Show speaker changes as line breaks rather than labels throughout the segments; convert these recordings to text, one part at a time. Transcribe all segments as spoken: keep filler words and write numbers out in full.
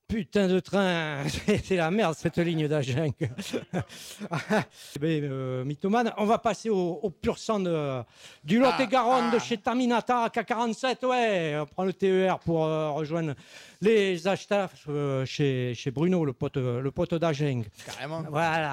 putain de train, c'est la merde cette ligne d'Agen. Mais, euh, mythomane, on va passer au, au pur sang de, du Lot-et-Garonne, ah, ah. de chez Taminata, K quarante-sept, ouais, on prend le T E R pour euh, rejoindre les acheteurs euh, chez, chez Bruno, le pote, le pote d'Agen.
Carrément.
Voilà.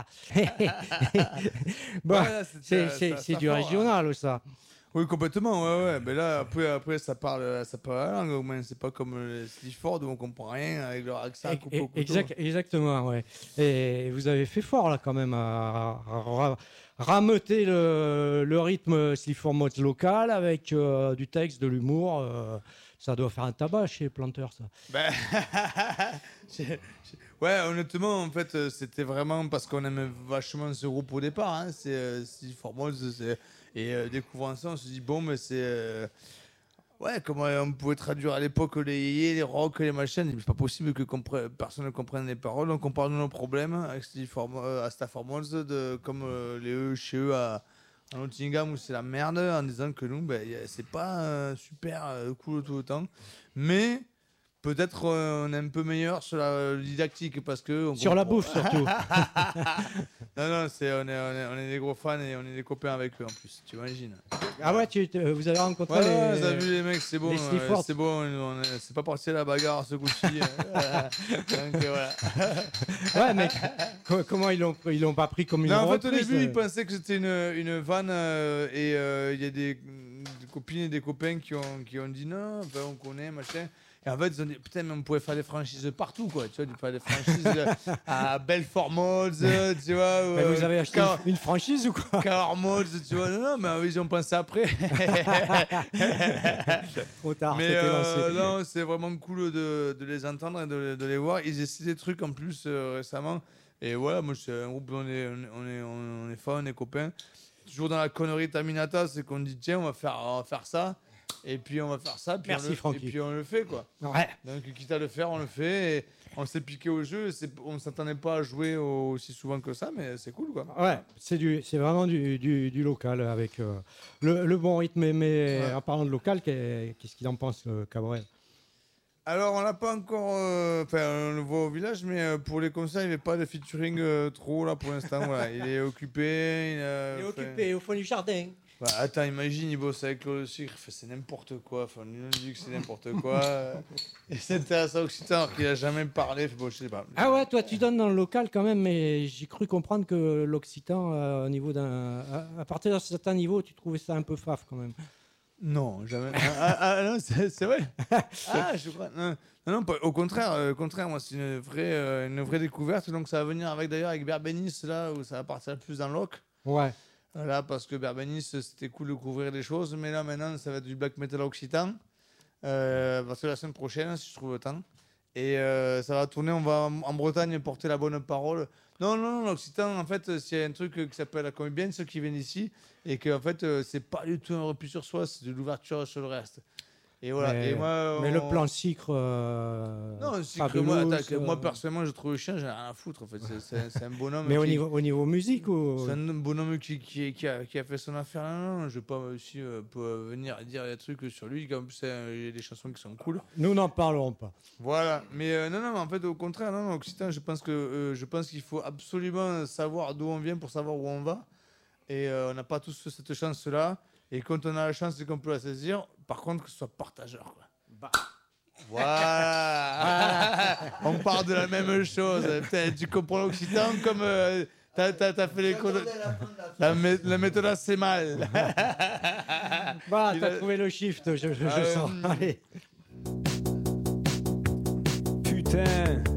Bon, ouais, c'est, c'est, c'est du fort, régional, hein. Ça.
Oui, complètement, ouais, ouais. Mais là, après, après ça parle, ça parle la langue, au moins. C'est pas comme les Sleaford où on comprend rien avec leur accent.
Et, coupeau, exact, exactement, ouais. Et vous avez fait fort, là, quand même, à, à, à rameuter le, le rythme Sleaford Mods local avec euh, du texte, de l'humour. Euh, ça doit faire un tabac chez Planteur, ça.
Ben, ouais, honnêtement, en fait, c'était vraiment parce qu'on aimait vachement ce groupe au départ. Hein. C'est euh, Sleaford Mods, c'est... Et euh, découvrant ça, on se dit, bon, mais c'est... Euh... Ouais, comment on pouvait traduire à l'époque les yéyés, les rocs, les machines. C'est pas possible que compre... personne ne comprenne les paroles. Donc on parle de nos problèmes avec à Stafford Mods, de... comme euh, les E chez eux à... à Nottingham où c'est la merde, en disant que nous, ben, c'est pas euh, super euh, cool tout le temps. Mais... Peut-être euh, on est un peu meilleur sur la didactique parce que... On
sur
comprend...
la bouffe surtout.
non, non, c'est, on, est, on, est, on est des gros fans et on est des copains avec eux en plus, tu imagines.
Ah ouais, tu, vous avez rencontré
ouais,
les...
Ouais, vous avez vu les mecs, c'est bon, euh, c'est bon, on est, c'est pas parti à la bagarre ce coup-ci. Donc euh,
voilà. Ouais, mais comment ils l'ont, ils l'ont pas pris comme une
non,
reprise.
En fait, au début, euh... ils pensaient que c'était une, une vanne euh, et il euh, y a des, des copines et des copains qui ont, qui ont dit non, ben, on connaît, machin. Et en fait, ils ont dit, putain, mais on pouvait faire des franchises partout, quoi. Tu vois, on pouvait faire des franchises à Belfort Mods, tu vois.
Mais vous avez acheté Car... une franchise ou quoi?
Car Mods, tu vois. Non, non, mais ils ont pensé après.
Trop tard,
mais
c'était
euh,
lancé.
Non, c'est vraiment cool de, de les entendre et de, de les voir. Ils essaient des trucs en plus euh, récemment. Et voilà, moi, c'est un groupe, on est, on est, on est fans, on est copains. Toujours dans la connerie Taminata, c'est qu'on dit, tiens, on va faire, on va faire ça. Et puis on va faire ça, puis
Merci,
on le, et puis on le fait, quoi.
Ouais.
Donc quitte à le faire, on le fait. Et on s'est piqué au jeu. C'est, on ne s'attendait pas à jouer aussi souvent que ça, mais c'est cool, quoi.
Ouais, c'est, du, c'est vraiment du, du, du local avec euh, le, le bon rythme. Mais ouais. En parlant de local, qu'est-ce qu'il en pense, le Cabrel?
Alors, on l'a pas encore... Enfin, euh, on le voit au village, mais euh, pour les concerts, il n'y avait pas de featuring euh, trop, là, pour l'instant. Voilà. Il est occupé. Il, a,
il est occupé au fond du jardin.
Bah, attends, imagine, il bosse avec Claude Sucre, c'est n'importe quoi. Enfin, il nous dit que c'est n'importe quoi. Il s'intéresse à Occitan alors qu'il n'a jamais parlé. Bon, je sais pas.
Ah ouais, toi, tu donnes dans le local quand même, mais j'ai cru comprendre que l'Occitan, euh, au niveau d'un, à, à partir d'un certain niveau, tu trouvais ça un peu faf quand même.
Non, jamais. ah, ah, non, c'est, c'est vrai. Ah, je crois. Non, non, non au contraire, euh, contraire, moi, c'est une vraie, euh, une vraie découverte. Donc, ça va venir avec d'ailleurs avec Berbénis, là, où ça va partir plus dans l'oc.
Ouais.
Voilà, parce que Berbénis, c'était cool de couvrir des choses, mais là, maintenant, ça va être du black metal occitan. Euh, parce que la semaine prochaine, si je trouve le temps. Et euh, ça va tourner, on va en Bretagne porter la bonne parole. Non, non, non, l'occitan, en fait, s'il y a un truc qui s'appelle la comédienne, ceux qui viennent ici, et qu'en fait, euh, c'est pas du tout un repli sur soi, c'est de l'ouverture sur le reste. Et voilà.
Mais,
et moi,
mais
on...
le plan Sucre. Euh,
non, Sucre, moi, attends, euh... moi, personnellement, je trouve le chien, j'ai rien à foutre. En fait. c'est, c'est, c'est un bonhomme.
Mais
qui...
au, niveau, au niveau musique ou...
C'est un bonhomme qui, qui, qui, a, qui a fait son affaire. Non, non, je ne vais pas aussi euh, pour venir dire des trucs sur lui. Comme il y a des chansons qui sont cool.
Nous n'en parlerons pas.
Voilà. Mais euh, non, non, mais en fait, au contraire, non, non Occitan, je pense, que, euh, je pense qu'il faut absolument savoir d'où on vient pour savoir où on va. Et euh, on n'a pas tous cette chance-là. Et quand on a la chance, c'est qu'on peut la saisir. Par contre, que ce soit partageur, quoi.
Bah.
Voilà. On parle de la même chose. Putain, tu comprends l'occitan comme euh, t'as, t'as, t'as fait les codes. La, la, la méthode c'est mal.
Bah, t'as a... trouvé le shift, je, je, je euh... sens. Allez.
Putain.